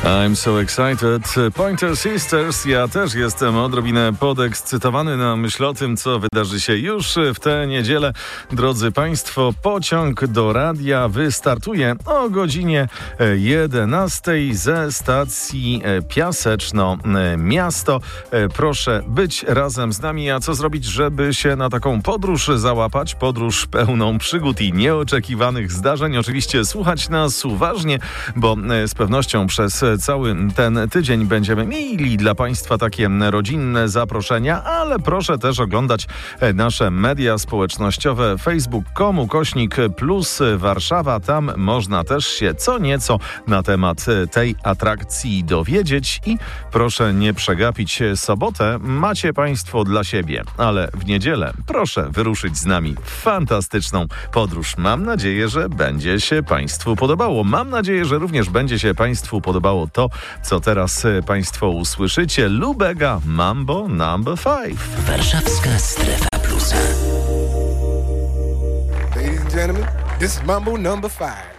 I'm so excited. Pointer Sisters. Ja też jestem odrobinę podekscytowany na myśl o tym, co wydarzy się już w tę niedzielę. Drodzy Państwo, pociąg do radia wystartuje o godzinie 11 ze stacji Piaseczno Miasto. Proszę być razem z nami. A co zrobić, żeby się na taką podróż załapać? Podróż pełną przygód i nieoczekiwanych zdarzeń. Oczywiście słuchać nas uważnie, bo z pewnością przez cały ten tydzień będziemy mieli dla Państwa takie rodzinne zaproszenia, ale proszę też oglądać nasze media społecznościowe facebook.com/plus Warszawa. Tam można też się co nieco na temat tej atrakcji dowiedzieć i proszę nie przegapić sobotę. Macie Państwo dla siebie, ale w niedzielę proszę wyruszyć z nami w fantastyczną podróż. Mam nadzieję, że będzie się Państwu podobało. Mam nadzieję, że również będzie się Państwu podobało to, co teraz Państwo usłyszycie. Lubega Mambo Number 5. Warszawska Strefa Plusa. Ladies and gentlemen, this is Mambo Number 5.